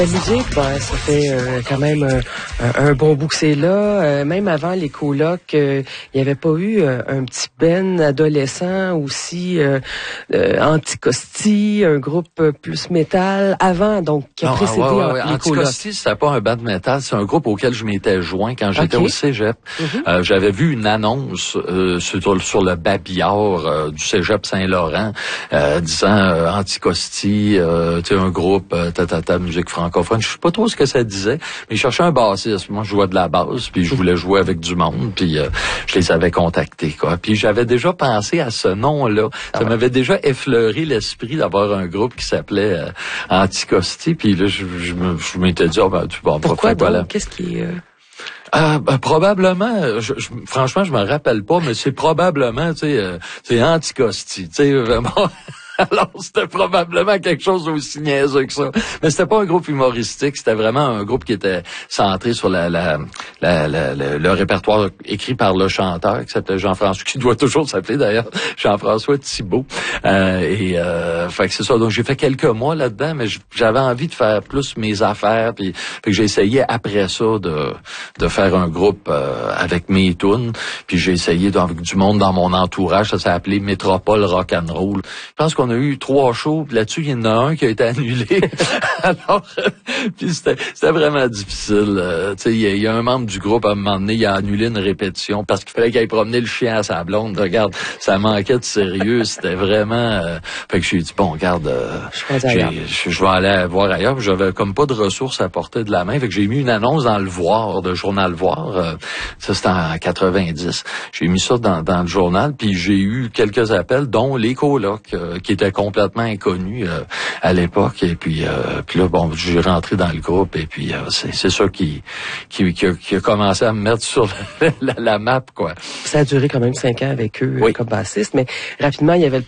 La musique, ça fait quand même un bon bout que c'est là. Même avant les colocs, il n'y avait pas eu un petit Ben adolescent aussi, Anticosti, un groupe plus métal avant, donc qui a précédé les colocs. Anticosti, c'était pas un band métal, c'est un groupe auquel je m'étais joint quand j'étais au cégep. J'avais vu une annonce sur le babillard du cégep Saint-Laurent disant Anticosti, tu sais, un groupe musique francophone. Je sais pas trop ce que ça disait, mais je cherchais un bassiste. Moi, je jouais de la basse, puis je voulais jouer avec du monde, puis je les avais contactés, quoi. Puis j'avais déjà pensé à ce nom-là. Ça m'avait déjà effleuré l'esprit d'avoir un groupe qui s'appelait Anticosti, puis là, je m'étais dit, pourquoi donc? Voilà. Qu'est-ce qui probablement, franchement, je me rappelle pas, mais c'est probablement, tu sais, c'est Anticosti, tu sais, vraiment. Alors, c'était probablement quelque chose aussi niaiseux que ça. Mais c'était pas un groupe humoristique, c'était vraiment un groupe qui était centré sur le répertoire écrit par le chanteur, qui s'appelait Jean-François, qui doit toujours s'appeler d'ailleurs, Jean-François Thibault. Fait que c'est ça. Donc, j'ai fait quelques mois là-dedans, mais j'avais envie de faire plus mes affaires, puis fait que j'ai essayé après ça de faire un groupe avec mes tunes, puis j'ai essayé avec du monde dans mon entourage, ça s'est appelé Métropole Rock'n'Roll. Je pense qu'on a eu 3 shows, puis là-dessus, il y en a un qui a été annulé. Alors, puis c'était vraiment difficile. Tu sais, il y a un membre du groupe, à un moment donné, il a annulé une répétition parce qu'il fallait qu'il aille promener le chien à sa blonde. Regarde, ça manquait de sérieux. C'était vraiment... fait que j'ai dit, bon, regarde, je vais aller voir ailleurs. J'avais comme pas de ressources à porter de la main. Fait que j'ai mis une annonce dans le Voir, le journal Voir. Ça, c'était en 90. J'ai mis ça dans le journal, puis j'ai eu quelques appels, dont les colocs, qui étaient complètement inconnus à l'époque. Et puis là, bon, j'ai rentré dans le groupe, et puis c'est ça qui a commencé à me mettre sur la map, quoi. Ça a duré quand même 5 ans avec eux comme bassiste, mais rapidement, il y avait le